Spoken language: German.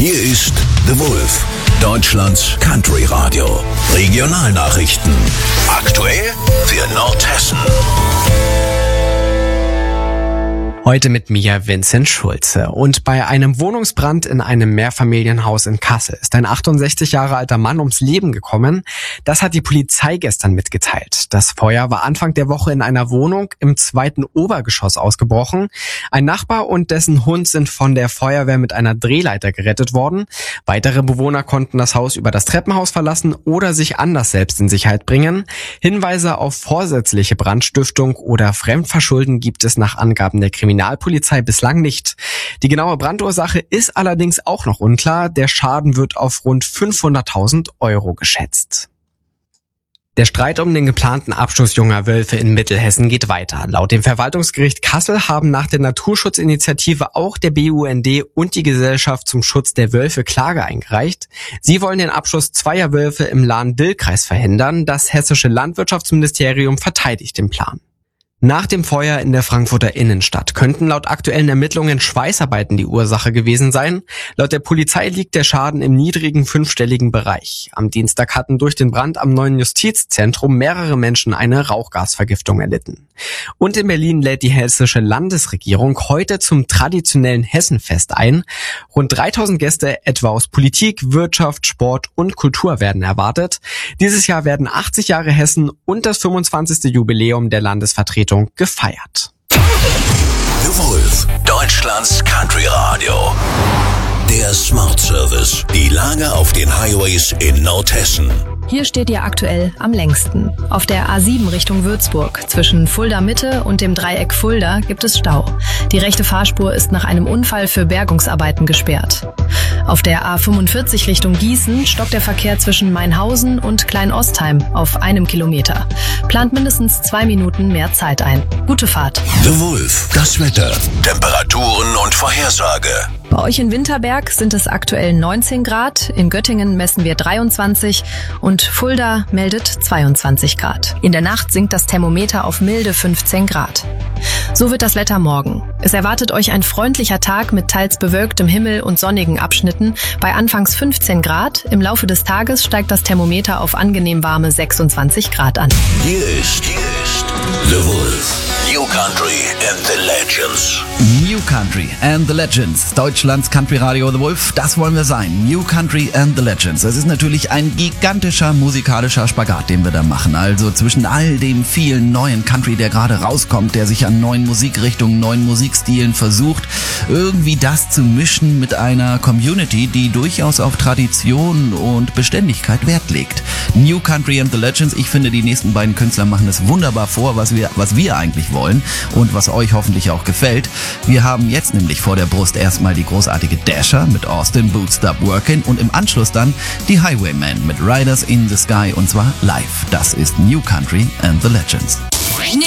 Hier ist The Wolf, Deutschlands Country Radio. Regionalnachrichten. Aktuell für Nordhessen. Heute mit mir Vincent Schulze. Und bei einem Wohnungsbrand in einem Mehrfamilienhaus in Kassel ist ein 68 Jahre alter Mann ums Leben gekommen. Das hat die Polizei gestern mitgeteilt. Das Feuer war Anfang der Woche in einer Wohnung im 2. Obergeschoss ausgebrochen. Ein Nachbar und dessen Hund sind von der Feuerwehr mit einer Drehleiter gerettet worden. Weitere Bewohner konnten das Haus über das Treppenhaus verlassen oder sich anders selbst in Sicherheit bringen. Hinweise auf vorsätzliche Brandstiftung oder Fremdverschulden gibt es nach Angaben der Kriminalpolizei bislang nicht. Die genaue Brandursache ist allerdings auch noch unklar. Der Schaden wird auf rund 500.000 € geschätzt. Der Streit um den geplanten Abschuss junger Wölfe in Mittelhessen geht weiter. Laut dem Verwaltungsgericht Kassel haben nach der Naturschutzinitiative auch der BUND und die Gesellschaft zum Schutz der Wölfe Klage eingereicht. Sie wollen den Abschuss zweier Wölfe im Lahn-Dill-Kreis verhindern. Das hessische Landwirtschaftsministerium verteidigt den Plan. Nach dem Feuer in der Frankfurter Innenstadt könnten laut aktuellen Ermittlungen Schweißarbeiten die Ursache gewesen sein. Laut der Polizei liegt der Schaden im niedrigen fünfstelligen Bereich. Am Dienstag hatten durch den Brand am neuen Justizzentrum mehrere Menschen eine Rauchgasvergiftung erlitten. Und in Berlin lädt die hessische Landesregierung heute zum traditionellen Hessenfest ein. Rund 3000 Gäste etwa aus Politik, Wirtschaft, Sport und Kultur werden erwartet. Dieses Jahr werden 80 Jahre Hessen und das 25. Jubiläum der Landesvertretung gefeiert. The Wolf, Deutschlands Country Radio. Der Smart Service. Die Lage auf den Highways in Nordhessen. Hier steht ihr aktuell am längsten. Auf der A7 Richtung Würzburg. Zwischen Fulda Mitte und dem Dreieck Fulda gibt es Stau. Die rechte Fahrspur ist nach einem Unfall für Bergungsarbeiten gesperrt. Auf der A45 Richtung Gießen stockt der Verkehr zwischen Mainhausen und Klein-Ostheim auf 1 Kilometer. Plant mindestens 2 Minuten mehr Zeit ein. Gute Fahrt. The Wolf, das Wetter, Temperaturen und Vorhersage. Bei euch in Winterberg sind es aktuell 19 Grad, in Göttingen messen wir 23 und Fulda meldet 22 Grad. In der Nacht sinkt das Thermometer auf milde 15 Grad. So wird das Wetter morgen. Es erwartet euch ein freundlicher Tag mit teils bewölktem Himmel und sonnigen Abschnitten bei anfangs 15 Grad. Im Laufe des Tages steigt das Thermometer auf angenehm warme 26 Grad an. Hier ist The Wolf. New Country and the Legends. New Country and the Legends. Deutschlands Country Radio The Wolf, das wollen wir sein. New Country and the Legends. Es ist natürlich ein gigantischer musikalischer Spagat, den wir da machen. Also zwischen all dem vielen neuen Country, der gerade rauskommt, der sich an neuen Musikrichtungen, neuen Musikstilen versucht, irgendwie das zu mischen mit einer Community, die durchaus auf Tradition und Beständigkeit Wert legt. New Country and the Legends. Ich finde, die nächsten beiden Künstler machen es wunderbar vor, was wir eigentlich wollen und was euch hoffentlich auch gefällt. Wir haben jetzt nämlich vor der Brust erstmal die großartige Dasher mit Austin Boots Stop Workin' und im Anschluss dann die Highwaymen mit Riders in the Sky und zwar live. Das ist New Country and the Legends.